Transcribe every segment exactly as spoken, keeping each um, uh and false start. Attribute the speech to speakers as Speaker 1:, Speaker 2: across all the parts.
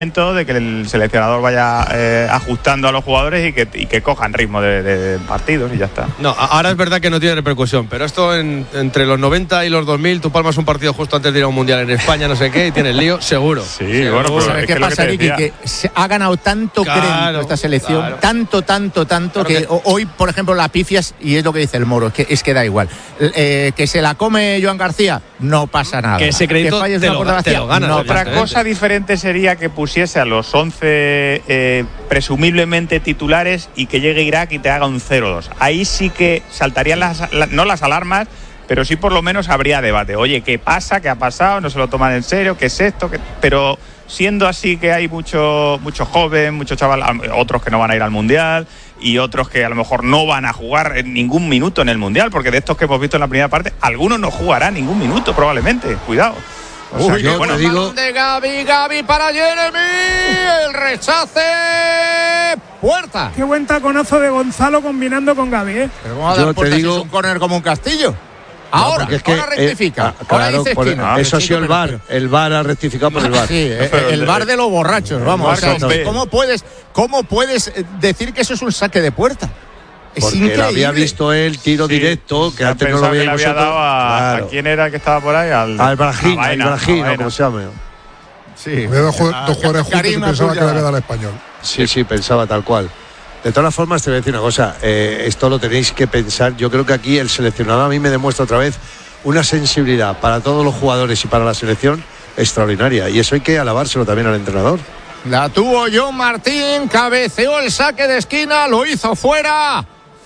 Speaker 1: de que el seleccionador vaya eh, ajustando a los jugadores y que, y que cojan ritmo de, de, de partidos y ya está.
Speaker 2: No, ahora es verdad que no tiene repercusión, pero esto en, entre los noventa y los dos mil, tú palmas un partido justo antes de ir a un mundial en España, no sé qué, y tienes lío, seguro.
Speaker 1: Sí,
Speaker 2: seguro.
Speaker 1: bueno, pero
Speaker 3: ¿sabes
Speaker 1: es
Speaker 3: qué
Speaker 1: que
Speaker 3: pasa,
Speaker 1: Ricky?
Speaker 3: Que, que se ha ganado tanto
Speaker 2: Claro,
Speaker 3: crédito esta selección,
Speaker 2: claro.
Speaker 3: tanto, tanto, tanto,
Speaker 2: Claro
Speaker 3: que,
Speaker 2: que
Speaker 3: hoy, por ejemplo, la pifias, y es lo que dice el Moro, es que, es que da igual. Eh, que se la come Joan García, no pasa nada.
Speaker 2: Que ese crédito
Speaker 3: falles
Speaker 2: te
Speaker 3: una
Speaker 2: lo-
Speaker 3: portería
Speaker 2: te lo ganas,
Speaker 3: no,
Speaker 1: Otra
Speaker 2: evidentemente.
Speaker 1: cosa diferente sería que pusiese a los once eh, presumiblemente titulares y que llegue Irak y te haga un cero dos. Ahí sí que saltarían las, la, no las alarmas, pero sí por lo menos habría debate. Oye, ¿qué pasa? ¿Qué ha pasado? ¿No se lo toman en serio? ¿Qué es esto? ¿Qué? Pero siendo así que hay mucho, mucho joven, mucho chaval, otros que no van a ir al Mundial y otros que a lo mejor no van a jugar en ningún minuto en el Mundial, porque de estos que hemos visto en la primera parte, algunos no jugarán ningún minuto probablemente. Cuidado. O sea
Speaker 3: Uy,
Speaker 1: que,
Speaker 3: yo
Speaker 1: bueno,
Speaker 3: te digo de Gavi, Gavi para Jeremy, el rechace, puerta.
Speaker 4: Qué buen taconazo de Gonzalo combinando con Gavi, ¿eh?
Speaker 3: Pero ¿cómo va a dar
Speaker 5: Yo te
Speaker 3: puerta si
Speaker 5: digo-
Speaker 3: es un córner como un castillo?
Speaker 5: No,
Speaker 3: Ahora,
Speaker 5: porque es que,
Speaker 3: ahora rectifica.
Speaker 5: eh, ah,
Speaker 3: ahora
Speaker 5: claro,
Speaker 3: dice
Speaker 5: por-
Speaker 3: esquina.
Speaker 5: ah, eso ha
Speaker 3: Chico,
Speaker 5: sido el
Speaker 3: pero-
Speaker 5: VAR. El VAR ha rectificado por el VAR.
Speaker 3: Sí, eh, el bar de los borrachos, vamos.
Speaker 1: bar
Speaker 3: O sea,
Speaker 1: con B.
Speaker 3: ¿cómo puedes, cómo puedes eh, decir que eso es un saque de puerta? Es
Speaker 5: Porque
Speaker 3: increíble.
Speaker 5: lo había visto él, tiro
Speaker 1: Sí,
Speaker 5: directo, que
Speaker 1: ya
Speaker 5: antes no lo
Speaker 1: pensaba que le
Speaker 5: veíamos
Speaker 1: había dado a,
Speaker 5: Claro.
Speaker 1: ¿a quién era el que estaba por ahí? Al,
Speaker 5: Al Brahim,
Speaker 1: a
Speaker 5: al
Speaker 1: Baena,
Speaker 5: Brahim,
Speaker 1: a
Speaker 5: o
Speaker 1: Baena.
Speaker 5: como se llame.
Speaker 3: Sí.
Speaker 6: Había dos, jue-
Speaker 3: Ah,
Speaker 6: dos jugadores juntos y
Speaker 3: Karim
Speaker 6: pensaba que le
Speaker 3: Abdul-Jabbar.
Speaker 6: había dado al español.
Speaker 5: Sí, sí, pensaba tal cual. De todas formas, te voy a decir una cosa, eh, esto lo tenéis que pensar. Yo creo que aquí el seleccionador a mí me demuestra otra vez una sensibilidad para todos los jugadores y para la selección extraordinaria. Y eso hay que alabárselo también al entrenador.
Speaker 3: La tuvo John Martín, cabeceó el saque de esquina, lo hizo fuera.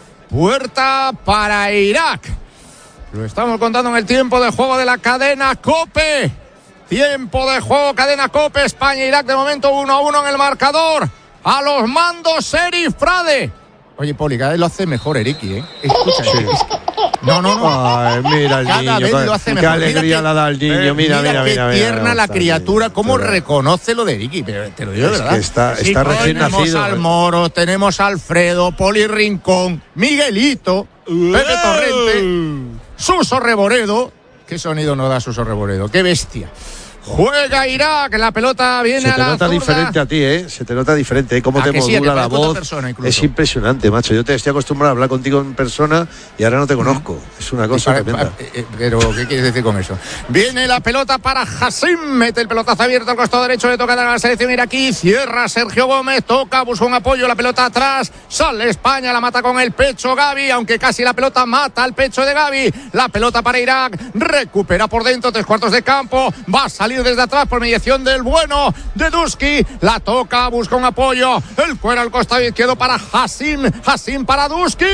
Speaker 3: Puerta para Irak. Lo estamos contando en el tiempo de juego de la cadena COPE. Tiempo de juego, cadena COPE, España-Irak, de momento uno a uno en el marcador. A los mandos, Eri Frade. Oye, Poli, cada vez lo hace mejor Eriki, ¿eh? Escucha, es que- no, no, no.
Speaker 5: Ay, mira el
Speaker 3: Cada
Speaker 5: niño,
Speaker 3: vez
Speaker 5: qué,
Speaker 3: lo hace
Speaker 5: qué
Speaker 3: mejor.
Speaker 5: alegría
Speaker 3: Mira que-
Speaker 5: la da al niño.
Speaker 3: Eh,
Speaker 5: mira, mira,
Speaker 3: qué
Speaker 5: mira, mira,
Speaker 3: tierna
Speaker 5: mira,
Speaker 3: la
Speaker 5: está
Speaker 3: criatura,
Speaker 5: bien,
Speaker 3: cómo
Speaker 5: verdad.
Speaker 3: reconoce lo de Eriki. Pero te lo digo de
Speaker 5: Es
Speaker 3: verdad.
Speaker 5: que está,
Speaker 3: Sí,
Speaker 5: está recién
Speaker 3: tenemos
Speaker 5: nacido.
Speaker 3: al Moro, tenemos a Alfredo, Poli Rincón, Miguelito, Pepe Torrente, Suso Reboredo. ¿Qué sonido nos da Suso Reboredo? ¡Qué bestia! Juega Irak, la pelota viene
Speaker 5: Se
Speaker 3: a
Speaker 5: te
Speaker 3: la
Speaker 5: nota
Speaker 3: zurda.
Speaker 5: diferente a ti, ¿eh? Se te nota diferente, ¿eh? Cómo
Speaker 3: ¿A
Speaker 5: te
Speaker 3: que sí?
Speaker 5: modula
Speaker 3: ¿A que
Speaker 5: la
Speaker 3: parezco otra
Speaker 5: voz.
Speaker 3: persona incluso?
Speaker 5: Es impresionante, macho. Yo te estoy acostumbrado a hablar contigo en persona y ahora no te conozco. Es una cosa
Speaker 3: Para-
Speaker 5: tremenda.
Speaker 3: para- eh, pero, ¿qué quieres decir con eso? Viene la pelota para Hassim, mete el pelotazo abierto al costado derecho, le toca a la selección iraquí, cierra Sergio Gómez, toca, busca un apoyo, la pelota atrás, sale España, la mata con el pecho Gavi, aunque casi la pelota mata al pecho de Gavi, la pelota para Irak, recupera por dentro, tres cuartos de campo, va a salir desde atrás por mediación del bueno de Duski, la toca, busca un apoyo, el cuero al costado izquierdo para Hassim, Hassim para Duski,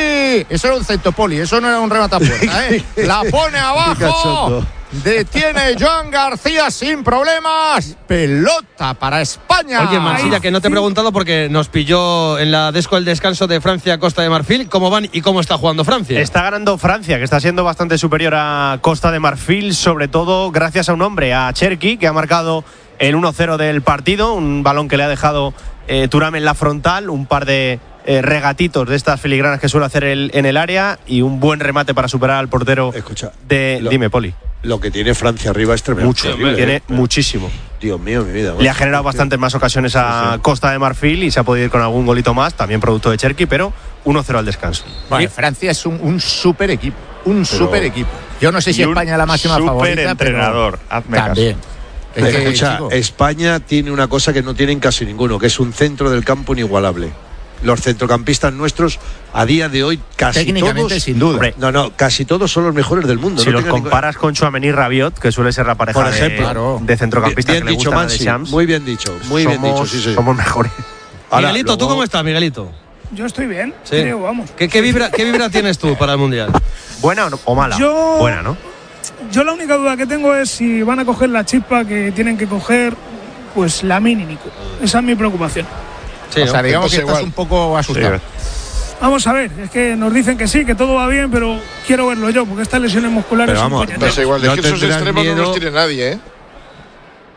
Speaker 3: eso era un centopoli, eso no era un remate a puerta, ¿eh? La pone abajo.
Speaker 5: cachondo.
Speaker 3: Detiene Joan García sin problemas. Pelota para España.
Speaker 2: Oye, Mansilla, que no te he preguntado porque nos pilló en la desco el descanso de Francia-Costa de Marfil. ¿Cómo van y cómo está jugando Francia?
Speaker 7: Está ganando Francia, que está siendo bastante superior a Costa de Marfil, sobre todo gracias a un hombre, a Cherki, que ha marcado el uno cero del partido, un balón que le ha dejado eh, Thuram en la frontal, un par de eh, regatitos de estas filigranas que suele hacer el, en el área y un buen remate para superar al portero.
Speaker 5: Escucha,
Speaker 7: de
Speaker 5: lo-
Speaker 7: dime, Poli.
Speaker 5: Lo que tiene Francia arriba es tremendo.
Speaker 7: Mucho,
Speaker 5: Terrible,
Speaker 7: tiene
Speaker 5: ¿eh?
Speaker 7: muchísimo.
Speaker 5: Dios mío, mi vida.
Speaker 7: Le ha generado bastantes más ocasiones a Costa de Marfil y se ha podido ir con algún golito más, también producto de Cherki, pero uno cero al descanso.
Speaker 3: Bueno, Francia es un, un super equipo. Un super equipo. Yo no sé si
Speaker 1: Y un
Speaker 3: España es la máxima
Speaker 1: super
Speaker 3: favorita.
Speaker 1: entrenador,
Speaker 3: pero
Speaker 1: hazme caso.
Speaker 3: también. Es que,
Speaker 5: Escucha,
Speaker 3: chico,
Speaker 5: España tiene una cosa que no tienen casi ninguno, que es un centro del campo inigualable. Los centrocampistas nuestros, a día de hoy, casi
Speaker 3: técnicamente,
Speaker 5: todos.
Speaker 3: sin duda.
Speaker 7: Hombre,
Speaker 5: No, no, casi todos son los mejores del mundo.
Speaker 7: Si
Speaker 5: no
Speaker 7: los
Speaker 5: tengan ningún-
Speaker 7: comparas con Tchouaméni y Rabiot, que suele ser la pareja
Speaker 5: Por ejemplo,
Speaker 7: de,
Speaker 3: claro.
Speaker 7: de centrocampistas
Speaker 5: bien
Speaker 7: que le
Speaker 5: dicho,
Speaker 7: gustan a
Speaker 5: Mansi,
Speaker 7: Deschamps,
Speaker 5: muy bien dicho, muy bien
Speaker 7: somos,
Speaker 5: dicho, sí, sí.
Speaker 7: somos mejores.
Speaker 5: Ahora,
Speaker 2: Miguelito, ¿tú
Speaker 5: luego-
Speaker 2: cómo estás, Miguelito?
Speaker 4: Yo estoy bien,
Speaker 2: Sí.
Speaker 4: creo, vamos.
Speaker 2: ¿Qué, qué vibra, ¿Qué vibra tienes tú para el Mundial?
Speaker 7: ¿Buena o, no- o mala?
Speaker 4: Yo-
Speaker 7: Buena, ¿no?
Speaker 4: Yo la única duda que tengo es si van a coger la chispa que tienen que coger, pues Lamine y Nico. Esa es mi preocupación.
Speaker 2: Sí,
Speaker 3: o sea,
Speaker 2: ¿no?
Speaker 3: digamos que
Speaker 6: Entonces,
Speaker 3: estás
Speaker 6: igual.
Speaker 3: un poco asustado.
Speaker 1: Sí,
Speaker 4: Vamos a ver, es que nos dicen que sí, que todo va bien, pero quiero verlo yo, porque estas lesiones musculares
Speaker 5: Pero
Speaker 4: son
Speaker 5: vamos,
Speaker 4: puñeteras.
Speaker 6: No sé, igual,
Speaker 5: No
Speaker 6: es que esos
Speaker 5: tendrás
Speaker 6: extremos no
Speaker 5: miedo.
Speaker 6: los tiene nadie, ¿eh?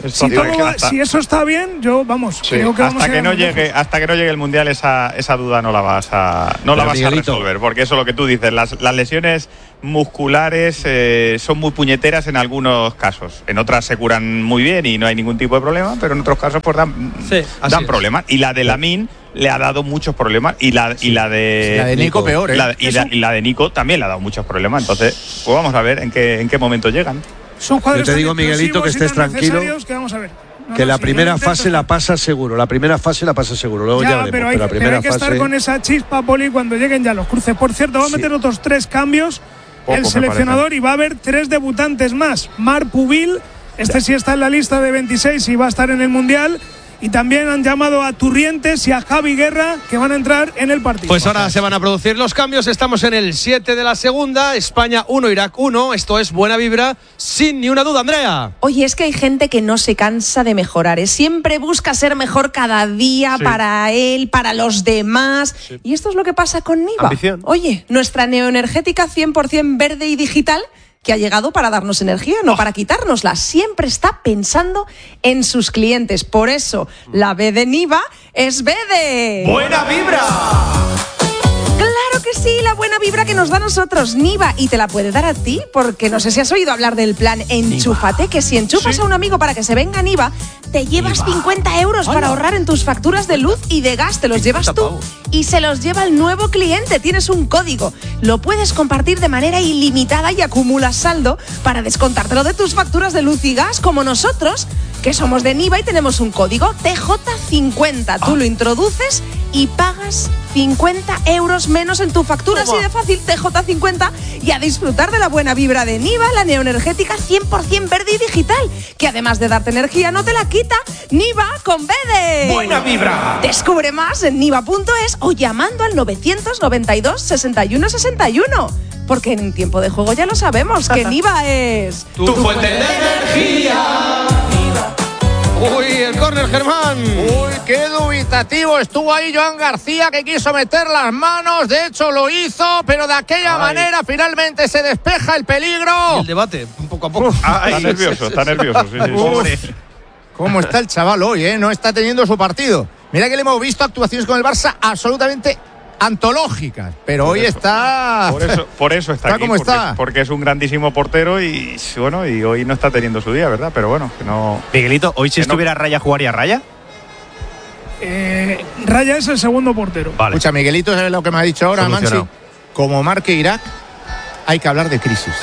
Speaker 1: Esto
Speaker 4: si,
Speaker 1: hasta
Speaker 4: todo
Speaker 1: que-
Speaker 4: va-
Speaker 1: hasta-
Speaker 4: si eso está bien, yo, vamos,
Speaker 1: Sí,
Speaker 4: creo que vamos
Speaker 1: hasta
Speaker 4: a
Speaker 1: que
Speaker 4: ir
Speaker 1: no
Speaker 4: muy lejos.
Speaker 1: llegue hasta que no llegue el mundial esa, esa duda no la vas a no la
Speaker 5: Pero,
Speaker 1: vas
Speaker 5: Miguelito,
Speaker 1: a resolver, porque eso es lo que tú dices, las, las lesiones musculares eh, son muy puñeteras en algunos casos, en otras se curan muy bien y no hay ningún tipo de problema, pero en otros casos pues dan,
Speaker 2: Sí, así
Speaker 1: dan
Speaker 2: es.
Speaker 1: problemas, y la de Lamine le ha dado muchos problemas, y la, y la de
Speaker 3: Sí, la de Nico peor, ¿eh?
Speaker 1: la- y, la, y la de Nico también le ha dado muchos problemas, entonces pues vamos a ver en qué en qué momento llegan.
Speaker 4: Son jugadores
Speaker 5: Yo te digo,
Speaker 4: tan
Speaker 5: Miguelito, que
Speaker 4: explosivos y
Speaker 5: estés
Speaker 4: tan
Speaker 5: tranquilo,
Speaker 4: necesarios que vamos a ver. No,
Speaker 5: Que
Speaker 4: no,
Speaker 5: la
Speaker 4: sí,
Speaker 5: primera
Speaker 4: yo lo
Speaker 5: fase
Speaker 4: intento.
Speaker 5: la pasa seguro, la primera fase la pasa seguro, luego ya,
Speaker 4: Ya,
Speaker 5: veremos,
Speaker 4: pero, hay,
Speaker 5: pero la
Speaker 4: pero
Speaker 5: primera
Speaker 4: hay que
Speaker 5: fase
Speaker 4: estar con esa chispa, Poli, cuando lleguen ya los cruces. Por cierto, va a
Speaker 5: Sí.
Speaker 4: meter otros tres cambios
Speaker 1: Poco,
Speaker 4: el
Speaker 1: me
Speaker 4: seleccionador y va a haber tres debutantes más. Marc Pubil, este sí está en la lista de veintiséis y va a estar en el Mundial. Y también han llamado a Turrientes y a Javi Guerra, que van a entrar en el partido.
Speaker 2: Pues ahora se van a producir los cambios. Estamos en el siete de la segunda. España uno, Irak uno. Esto es buena vibra, sin ni una duda, Andrea.
Speaker 6: Oye, es que hay gente que no se cansa de mejorar, ¿eh? Siempre busca ser mejor cada día
Speaker 7: Sí.
Speaker 6: para él, para los demás. Y esto es lo que pasa con Niva.
Speaker 7: Ambición.
Speaker 6: Oye, nuestra neoenergética cien por ciento verde y digital, que ha llegado para darnos energía, no para quitárnosla. Siempre está pensando en sus clientes. Por eso, la B de Niva es B de...
Speaker 7: ¡Buena vibra!
Speaker 6: Claro que sí, la buena vibra que nos da a nosotros Niva, y te la puede dar a ti, porque no sé si has oído hablar del plan Enchúfate, que si enchufas a un amigo para que se venga a Niva, te llevas cincuenta euros para ahorrar en tus facturas de luz y de gas, te los llevas tú y se los lleva el nuevo cliente. Tienes un código, lo puedes compartir de manera ilimitada y acumulas saldo para descontártelo de tus facturas de luz y gas, como nosotros, que somos de Niva y tenemos un código T J cincuenta. Tú lo introduces y pagas cincuenta euros menos en tu factura, así de fácil, T J cincuenta, y a disfrutar de la buena vibra de Niva, la neoenergética cien por ciento verde y digital, que además de darte energía no te la quita. Niva con B de...
Speaker 7: ¡Buena vibra!
Speaker 6: Descubre más en niva punto es o llamando al novecientos noventa y dos sesenta y uno sesenta y uno. Porque en tiempo de juego ya lo sabemos, que Niva es...
Speaker 2: Tu, fuente de energía. Uy, el córner, Germán.
Speaker 3: Uy, qué dubitativo estuvo ahí Joan García, que quiso meter las manos, de hecho lo hizo, pero de aquella
Speaker 2: Ay.
Speaker 3: manera finalmente se despeja el peligro.
Speaker 2: Y el debate, poco a poco.
Speaker 1: Está nervioso, está nervioso. Sí, sí, sí.
Speaker 3: Pobre. ¿Cómo está el chaval hoy, eh? No está teniendo su partido. Mira que le hemos visto actuaciones con el Barça absolutamente antológicas, pero hoy está...
Speaker 1: Por eso, por eso está,
Speaker 3: Está
Speaker 1: aquí,
Speaker 3: como
Speaker 1: porque,
Speaker 3: está.
Speaker 1: porque es un grandísimo portero y bueno, y hoy no está teniendo su día, ¿verdad? Pero bueno, que no.
Speaker 7: Miguelito, hoy si
Speaker 1: Que no-
Speaker 7: estuviera Raya, ¿jugaría Raya?
Speaker 4: Eh, Raya es el segundo portero.
Speaker 7: Vale.
Speaker 3: Escucha, Miguelito, ¿sabes lo que me ha dicho ahora, Mansi?
Speaker 7: Solucionado.
Speaker 3: Como marque Irak, hay que hablar de crisis.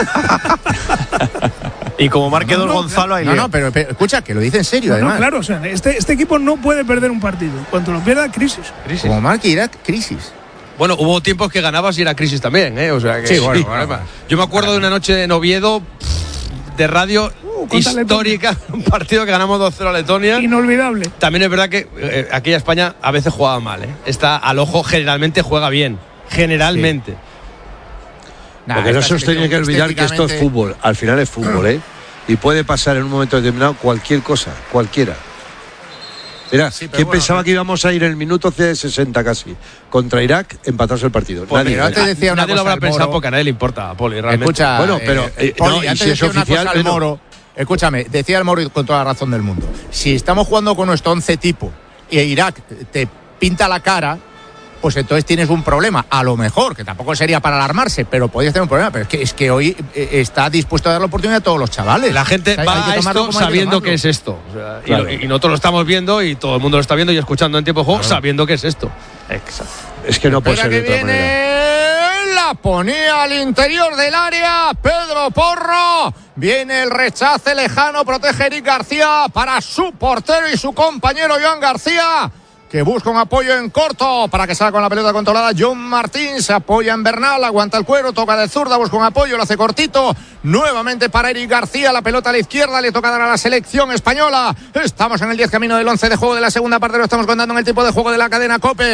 Speaker 7: Y como marque
Speaker 4: No,
Speaker 7: dos
Speaker 4: no,
Speaker 7: Gonzalo, ahí
Speaker 3: No,
Speaker 7: lío.
Speaker 3: no, pero, pero escucha, que lo dice en serio,
Speaker 4: No, no,
Speaker 3: además.
Speaker 4: claro, o sea, este, este equipo no puede perder un partido. Cuando lo pierda, crisis.
Speaker 3: Como marque Irak, crisis.
Speaker 2: Bueno, hubo tiempos que ganabas y era crisis también, ¿eh? O sea que
Speaker 3: Sí, bueno, bueno.
Speaker 2: Yo me acuerdo de una noche en Oviedo de radio
Speaker 4: Uh, contra
Speaker 2: histórica, un partido que ganamos dos cero a Letonia.
Speaker 4: Inolvidable.
Speaker 2: También es verdad que eh, aquella España a veces jugaba mal, ¿eh? Esta al ojo generalmente juega bien, generalmente.
Speaker 3: Nah,
Speaker 5: Porque no
Speaker 3: esta
Speaker 5: se os tiene que
Speaker 3: selección
Speaker 5: olvidar que esto es
Speaker 3: estéticamente-
Speaker 5: fútbol. Al final es fútbol, ¿eh? Y puede pasar en un momento determinado cualquier cosa, cualquiera. Mira,
Speaker 3: Sí, pero
Speaker 5: ¿quién
Speaker 3: bueno,
Speaker 5: pensaba
Speaker 3: eh.
Speaker 5: que íbamos a ir en el minuto sesenta casi contra Irak, empatarse el partido?
Speaker 2: Pues
Speaker 5: Nadie.
Speaker 3: pero antes
Speaker 5: Nadie.
Speaker 3: decía una
Speaker 2: Nadie lo
Speaker 3: cosa
Speaker 2: habrá
Speaker 3: al
Speaker 2: pensado
Speaker 3: Moro.
Speaker 2: porque a nadie le importa, Poli, realmente.
Speaker 3: Escucha,
Speaker 5: Bueno, pero,
Speaker 3: eh,
Speaker 5: eh,
Speaker 3: Poli,
Speaker 5: no, y
Speaker 3: antes
Speaker 5: si es
Speaker 3: decía una
Speaker 5: oficial,
Speaker 3: cosa al
Speaker 5: bueno.
Speaker 3: Moro. Escúchame, decía el Moro con toda la razón del mundo. Si estamos jugando con nuestro once tipo y Irak te pinta la cara, pues entonces tienes un problema. A lo mejor, que tampoco sería para alarmarse, pero podías tener un problema. Pero es que, es que hoy eh, está dispuesto a dar la oportunidad a todos los chavales.
Speaker 2: La gente
Speaker 3: O sea, hay
Speaker 2: va
Speaker 3: que
Speaker 2: a
Speaker 3: tomarlo
Speaker 2: esto
Speaker 3: como hay que
Speaker 2: sabiendo
Speaker 3: tomarlo.
Speaker 2: que es esto. O sea, y
Speaker 5: Claro.
Speaker 2: lo- y, nosotros lo estamos viendo y todo el mundo lo está viendo y escuchando en tiempo de juego sabiendo que es esto.
Speaker 1: Exacto.
Speaker 5: Es que no puede
Speaker 3: Espera
Speaker 5: ser de
Speaker 3: que
Speaker 5: otra manera.
Speaker 3: viene, la ponía al interior del área, Pedro Porro. Viene el rechace lejano, protege Eric García para su portero y su compañero Joan García, que busca un apoyo en corto para que salga con la pelota controlada. John Martín se apoya en Bernal, aguanta el cuero, toca de zurda, busca un apoyo, lo hace cortito. Nuevamente para Eric García, la pelota a la izquierda, le toca dar a la selección española. Estamos en el diez camino del once de juego de la segunda parte, lo estamos contando en el tipo de juego de la cadena COPE.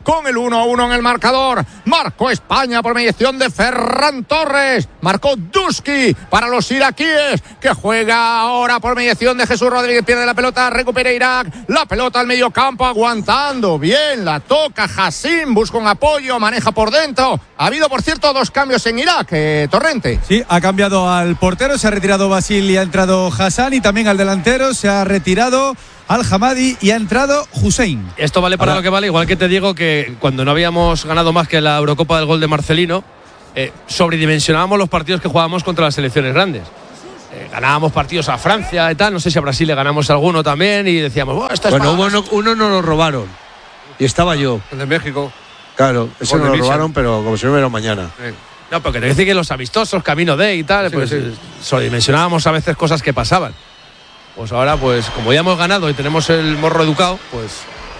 Speaker 3: con el uno a uno en el marcador. Marcó España por mediación de Ferran Torres. Marcó Duski para los iraquíes, que juega ahora por mediación de Jesús Rodríguez. Pierde la pelota, recupera Irak. La pelota al medio campo, aguantando bien. La toca Hassim, busca un apoyo, maneja por dentro. Ha habido, por cierto, dos cambios en Irak, eh, Torrente.
Speaker 8: Sí, ha cambiado al portero, se ha retirado Basil y ha entrado Hassan, y también al delantero se ha retirado Al-Hamadi y ha entrado Hussein.
Speaker 2: Esto vale para
Speaker 8: Ahora,
Speaker 2: lo que vale, igual que te digo que cuando no habíamos ganado más que la Eurocopa del gol de Marcelino, eh, sobredimensionábamos los partidos que jugábamos contra las selecciones grandes. Eh, ganábamos partidos a Francia y tal, no sé si a Brasil le ganamos alguno también y decíamos, oh, esta es
Speaker 5: Bueno,
Speaker 2: para...
Speaker 5: uno, uno nos lo robaron y estaba yo.
Speaker 2: El de México.
Speaker 5: Claro, ese
Speaker 2: gol
Speaker 5: nos
Speaker 2: de
Speaker 5: lo
Speaker 2: Wilson.
Speaker 5: robaron, pero como si no hubiera mañana.
Speaker 2: Eh, No, pero que te decir que los amistosos, camino de y tal,
Speaker 5: Sí,
Speaker 2: pues
Speaker 5: sí.
Speaker 2: eh, sobredimensionábamos a veces cosas que pasaban. Pues ahora, pues como ya hemos ganado y tenemos el morro educado, pues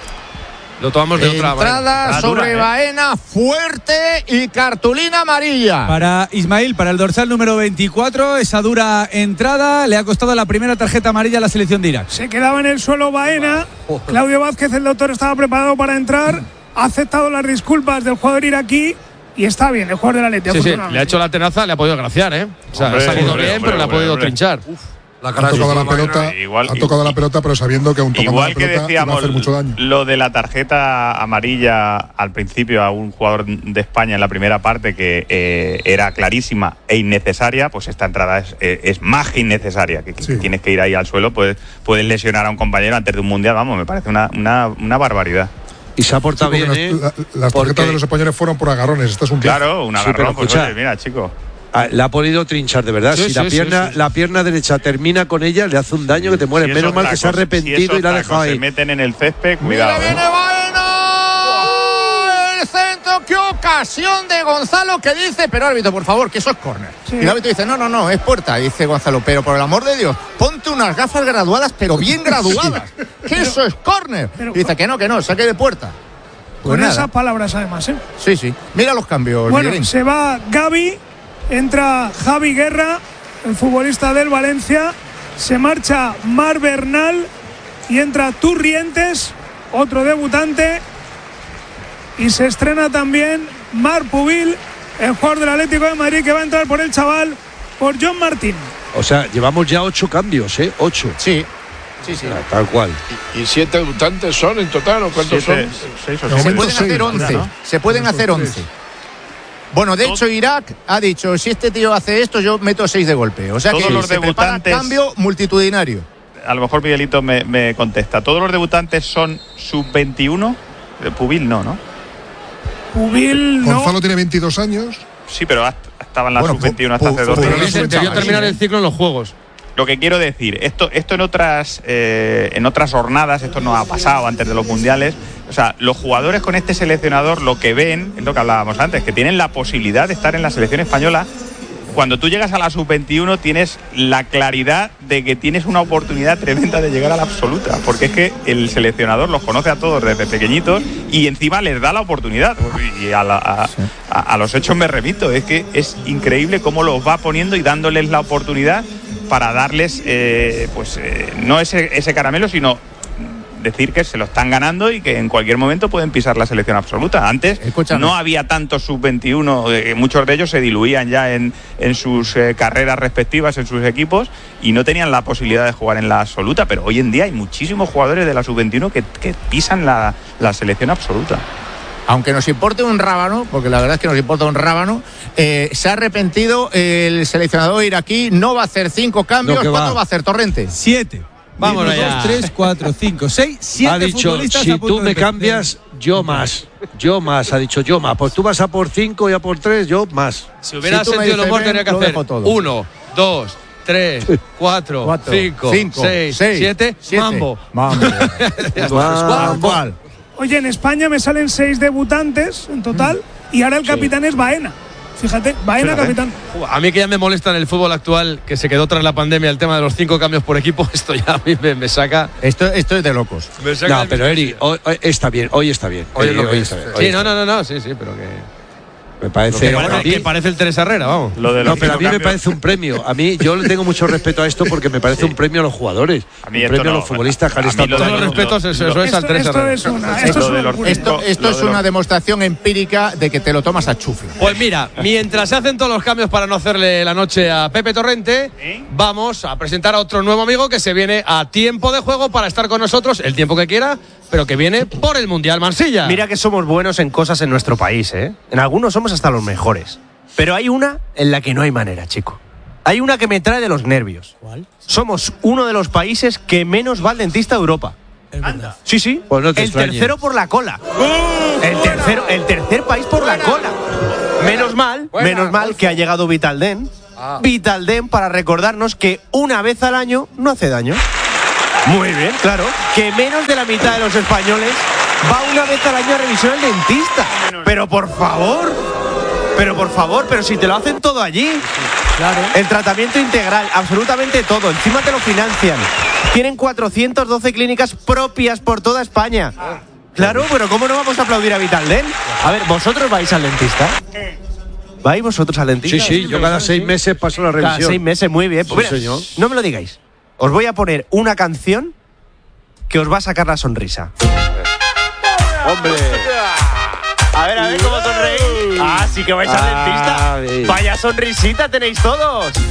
Speaker 2: lo tomamos de otra manera.
Speaker 3: Entrada sobre Baena, fuerte y cartulina amarilla.
Speaker 8: Para Ismail, para el dorsal número veinticuatro, esa dura entrada le ha costado la primera tarjeta amarilla a la selección de Irak.
Speaker 4: Se quedaba en el suelo Baena. Claudio Vázquez, el doctor, estaba preparado para entrar. Ha aceptado las disculpas del jugador iraquí y está bien, el jugador del Atleti.
Speaker 2: Sí, sí, le ha hecho la tenaza, le ha podido graciar, ¿eh? O sea,
Speaker 1: Hombre,
Speaker 2: ha salido
Speaker 1: hombre,
Speaker 2: bien,
Speaker 1: hombre,
Speaker 2: pero le ha
Speaker 1: hombre,
Speaker 2: podido
Speaker 1: hombre.
Speaker 2: trinchar.
Speaker 9: Ha tocado la pelota,
Speaker 1: igual-
Speaker 9: ha tocado la pelota, pero sabiendo que aún tocando
Speaker 1: Igual
Speaker 9: la
Speaker 1: que
Speaker 9: pelota iba a
Speaker 1: decíamos
Speaker 9: hacer mucho daño.
Speaker 1: lo de la tarjeta amarilla al principio a un jugador de España en la primera parte que eh, era clarísima e innecesaria, pues esta entrada es, eh, es más que innecesaria, que, que
Speaker 9: Sí.
Speaker 1: tienes que ir ahí al suelo, puedes, puedes lesionar a un compañero antes de un mundial, vamos, me parece una, una, una barbaridad.
Speaker 5: Y se ha portado
Speaker 9: Sí, porque
Speaker 5: bien,
Speaker 9: las,
Speaker 5: ¿eh?
Speaker 9: la- las
Speaker 5: Porque-
Speaker 9: tarjetas de los españoles fueron por agarrones. Este es un viaje.
Speaker 1: Claro, un
Speaker 5: Sí,
Speaker 1: agarrón,
Speaker 5: pero
Speaker 1: pues
Speaker 5: escucha.
Speaker 1: oye, mira, chico.
Speaker 5: Ah, la ha podido trinchar, de verdad.
Speaker 2: Sí,
Speaker 5: si
Speaker 2: sí,
Speaker 5: la
Speaker 2: sí,
Speaker 5: pierna,
Speaker 2: sí, sí.
Speaker 5: la pierna derecha termina con ella, le hace un daño que te muere.
Speaker 1: Si es
Speaker 5: Menos mal
Speaker 1: otra
Speaker 5: que se ha
Speaker 1: cosa- si es
Speaker 5: arrepentido y la ha
Speaker 1: otra
Speaker 5: dejado
Speaker 1: cosa,
Speaker 5: ahí.
Speaker 1: Se meten en el césped,
Speaker 3: Mira,
Speaker 1: cuidado.
Speaker 3: viene
Speaker 1: ¿eh?
Speaker 3: Baena. El centro, qué ocasión de Gonzalo, que dice, pero árbitro, por favor, que eso es córner.
Speaker 4: Sí.
Speaker 3: Y el árbitro dice, no, no, no, es puerta. Dice Gonzalo, pero por el amor de Dios, ponte unas gafas graduadas, pero bien graduadas. Que eso es córner.
Speaker 4: pero-
Speaker 3: Y dice que no, que no, saque de puerta. Pues
Speaker 4: Con
Speaker 3: nada.
Speaker 4: esas palabras, además, ¿eh?
Speaker 3: Sí, sí. Mira los cambios,
Speaker 4: Bueno,
Speaker 3: Miguelín.
Speaker 4: se va Gavi, entra Javi Guerra, el futbolista del Valencia, se marcha Mar Bernal y entra Turrientes, otro debutante, y se estrena también Mar Pubil, el jugador del Atlético de Madrid, que va a entrar por el chaval, por John Martín.
Speaker 5: O sea, llevamos ya ocho cambios, ¿eh? Ocho.
Speaker 3: Sí, sí, sí.
Speaker 5: Ah, tal cual.
Speaker 10: ¿Y siete debutantes son en total o cuántos
Speaker 1: Siete,
Speaker 10: son?
Speaker 1: seis o
Speaker 9: De
Speaker 3: Se
Speaker 1: siete.
Speaker 9: momento
Speaker 3: pueden hacer
Speaker 9: seis,
Speaker 3: once.
Speaker 1: ¿no?
Speaker 3: Se pueden hacer once. Bueno, de hecho, Irak ha dicho, si este tío hace esto, yo meto seis de golpe. O sea
Speaker 1: Todos
Speaker 3: que
Speaker 1: los
Speaker 3: se prepara
Speaker 1: debutantes-
Speaker 3: cambio multitudinario.
Speaker 1: A lo mejor Miguelito me, me contesta. ¿Todos los debutantes son sub veintiuno? Eh, Pubil no, ¿no?
Speaker 4: Pubil, no.
Speaker 9: Gonzalo tiene veintidós años.
Speaker 1: Sí, pero hast- estaba en la
Speaker 3: Bueno,
Speaker 1: sub veintiuno hasta
Speaker 9: Pu-
Speaker 1: hace
Speaker 9: Pu-
Speaker 1: dos
Speaker 9: Pubil
Speaker 1: años.
Speaker 9: es un
Speaker 2: Debió
Speaker 9: chaval,
Speaker 2: terminar
Speaker 9: ¿eh?
Speaker 2: el ciclo en los Juegos.
Speaker 1: Lo que quiero decir, esto, esto en otras eh, en otras jornadas, esto no ha pasado antes de los mundiales. O sea, los jugadores con este seleccionador lo que ven, es lo que hablábamos antes, que tienen la posibilidad de estar en la selección española. Cuando tú llegas a la sub veintiuno tienes la claridad de que tienes una oportunidad tremenda de llegar a la absoluta, porque es que el seleccionador los conoce a todos desde pequeñitos y encima les da la oportunidad. Y a, la- a- a- a los hechos me remito, es que es increíble cómo los va poniendo y dándoles la oportunidad para darles, eh, pues eh, no ese, ese caramelo, sino decir que se lo están ganando y que en cualquier momento pueden pisar la selección absoluta. Antes
Speaker 3: Escúchame.
Speaker 1: no había tantos sub veintiuno, eh, muchos de ellos se diluían ya en, en sus eh, carreras respectivas, en sus equipos, y no tenían la posibilidad de jugar en la absoluta, pero hoy en día hay muchísimos jugadores de la sub veintiuno que, que pisan la, la selección absoluta.
Speaker 3: Aunque nos importe un rábano, porque la verdad es que nos importa un rábano, eh, se ha arrepentido el seleccionador iraquí, no va a hacer cinco cambios.
Speaker 5: No, que
Speaker 3: ¿Cuántos
Speaker 5: va.
Speaker 3: va a hacer, Torrente?
Speaker 8: Siete.
Speaker 2: Vámonos
Speaker 8: Uno,
Speaker 2: ya.
Speaker 8: dos, tres, cuatro, cinco, seis, siete
Speaker 5: Ha dicho,
Speaker 8: futbolistas
Speaker 5: si
Speaker 8: a punto
Speaker 5: tú me
Speaker 8: de-
Speaker 5: cambias, yo más. Yo más, ha dicho yo más. Pues tú vas a por cinco y a por tres, yo más.
Speaker 2: Si hubiera
Speaker 3: Si tú me
Speaker 2: sentido el
Speaker 3: dices
Speaker 2: humor,
Speaker 3: ven,
Speaker 2: tenía que
Speaker 3: lo
Speaker 2: hacer
Speaker 3: dejo todo.
Speaker 2: uno, dos, tres, cuatro,
Speaker 3: Cuatro,
Speaker 2: cinco,
Speaker 3: cinco,
Speaker 2: seis,
Speaker 3: seis,
Speaker 2: siete,
Speaker 3: siete.
Speaker 2: mambo.
Speaker 3: Mambo.
Speaker 5: Mambo.
Speaker 3: ¿Cuál?
Speaker 4: Oye, en España me salen seis debutantes en total y ahora el capitán es Baena. Fíjate, Baena
Speaker 1: Fíjate.
Speaker 4: capitán.
Speaker 2: A mí que ya me molesta en el fútbol actual, que se quedó tras la pandemia el tema de los cinco cambios por equipo, esto ya a mí me, me saca.
Speaker 3: Esto, esto es de locos.
Speaker 2: Me saca
Speaker 5: No,
Speaker 2: de
Speaker 5: pero
Speaker 2: mis
Speaker 5: Eri,
Speaker 2: casillas.
Speaker 5: hoy, hoy está bien, hoy está bien.
Speaker 2: Hoy es
Speaker 5: Eri,
Speaker 2: lo que es.
Speaker 5: está bien, hoy
Speaker 2: Sí,
Speaker 5: está
Speaker 2: no,
Speaker 5: bien.
Speaker 2: no, no, no, sí, sí, pero que.
Speaker 5: Me parece.
Speaker 2: Que parece,
Speaker 5: a mí-
Speaker 2: que parece el Teresa Herrera, vamos.
Speaker 1: Lo de los
Speaker 5: no, pero a mí me
Speaker 1: cambios-
Speaker 5: parece un premio. A mí, yo le tengo mucho respeto a esto porque me parece un premio a los jugadores.
Speaker 1: A mí
Speaker 5: un
Speaker 1: esto
Speaker 5: premio
Speaker 1: no,
Speaker 5: a los futbolistas que han
Speaker 1: a mí
Speaker 5: estado
Speaker 1: lo de
Speaker 2: Todos los
Speaker 1: los-
Speaker 2: respetos, eso, eso es al
Speaker 4: Esto,
Speaker 2: Teresa
Speaker 4: esto
Speaker 2: Herrera.
Speaker 4: es una,
Speaker 1: Esto
Speaker 4: esto es
Speaker 1: de
Speaker 4: una
Speaker 1: los-
Speaker 4: locura.
Speaker 3: Esto, esto
Speaker 1: Lo
Speaker 3: es
Speaker 1: de los-
Speaker 3: una demostración empírica de que te lo tomas a chufle.
Speaker 2: Pues mira, mientras se hacen todos los cambios para no hacerle la noche a Pepe Torrente, vamos a presentar a otro nuevo amigo que se viene a tiempo de juego para estar con nosotros el tiempo que quiera, pero que viene por el Mundial Mansilla.
Speaker 7: Mira que somos buenos en cosas en nuestro país, ¿eh? En algunos somos hasta los mejores. Pero hay una en la que no hay manera, chico. Hay una que me trae de los nervios.
Speaker 8: ¿Cuál?
Speaker 7: Somos uno de los países que menos va al dentista de Europa.
Speaker 8: Anda.
Speaker 7: Sí, sí.
Speaker 5: Pues no te
Speaker 7: el
Speaker 5: extrañes.
Speaker 7: tercero por la cola. el tercero, el tercer país por la cola. Menos mal,
Speaker 3: Buena,
Speaker 7: menos mal que ha llegado Vitalden.
Speaker 3: Ah.
Speaker 7: Vitalden para recordarnos que una vez al año no hace daño. Muy bien, claro. Que menos de la mitad de los españoles va una vez al año a revisión al dentista. Pero por favor. Pero por favor, pero si te lo hacen todo allí.
Speaker 8: Claro.
Speaker 7: El tratamiento integral, absolutamente todo. Encima te lo financian. Tienen cuatrocientas doce clínicas propias por toda España. Claro, pero ¿cómo no vamos a aplaudir a Vitalden? A ver, ¿vosotros vais al dentista? ¿Vais vosotros al dentista?
Speaker 5: Sí, sí, yo cada seis meses paso la revisión.
Speaker 7: Cada seis meses, muy bien.
Speaker 5: Sí,
Speaker 7: Pues mira,
Speaker 5: señor.
Speaker 7: no me lo digáis. Os voy a poner una canción que os va a sacar la sonrisa.
Speaker 5: Hombre.
Speaker 7: A ver, a ver cómo sonreís. Ah, sí que vais al
Speaker 5: Ah,
Speaker 7: dentista.
Speaker 5: bien.
Speaker 7: Vaya sonrisita tenéis todos.